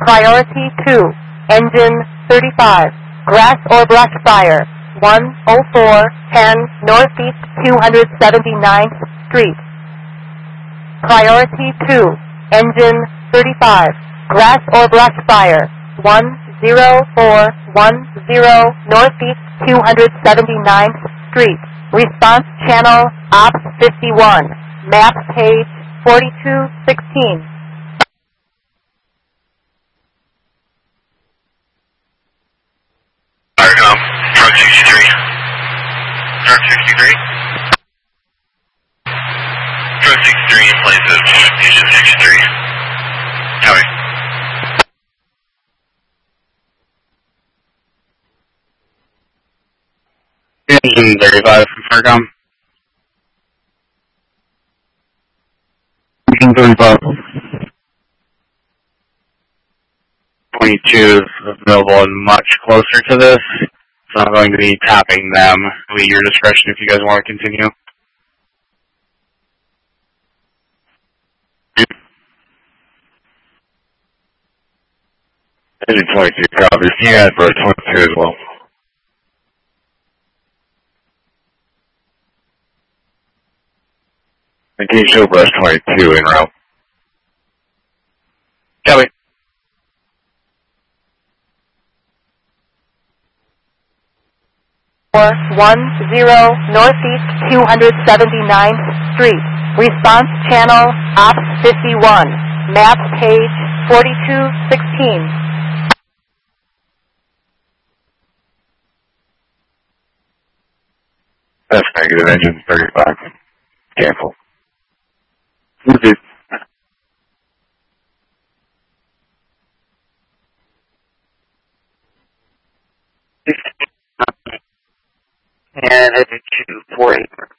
Priority 2, engine 35, grass or brush fire, 10410 Northeast 279th Street. Priority 2, engine 35, grass or brush fire, 10410 Northeast 279th Street. Response channel Ops 51, map page 4216. Truck 63. Truck 63. Truck 63 in place of engine 63. Copy. Engine 35 from Farcom. Engine 35. 22 is available and much closer to this, so I'm going to be tapping them. It'll be your discretion if you guys want to continue. Engine 22 copies. Yeah, bro, 22 as well. Engage Showbrush 22 en route. Copy. Or 10 Northeast 279th Street. Response channel Ops 51. Map page 4216. That's negative, engine 35. Cancel. Okay. And headed to 48.